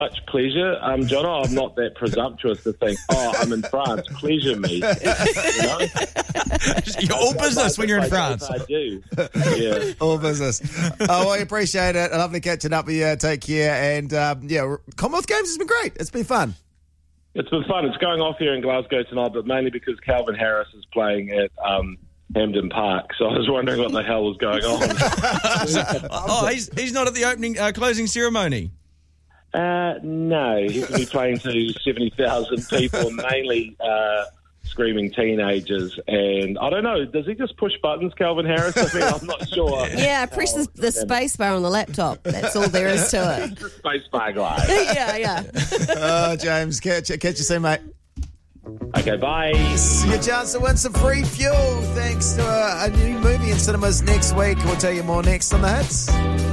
Much pleasure. Jono, I'm not that presumptuous to think, I'm in France, pleasure me. You know? You're all business when you're in France. I do. Yeah. All business. Oh, well, I appreciate it. Lovely catching up with you. Take care. And, Commonwealth Games has been great. It's been fun. It's been fun. It's going off here in Glasgow tonight, but mainly because Calvin Harris is playing at Hampden Park. So I was wondering what the hell was going on. He's not at the closing ceremony. No, he's going to be playing to 70,000 people, mainly screaming teenagers. And I don't know, does he just push buttons, Calvin Harris? I mean, I'm not sure. Yeah, press the space bar on the laptop. That's all there is to it. He's the space bar guy. Yeah. Oh, James, catch you soon, mate. Okay, bye. Your chance to win some free fuel thanks to a new movie in cinemas next week. We'll tell you more next on The Hits.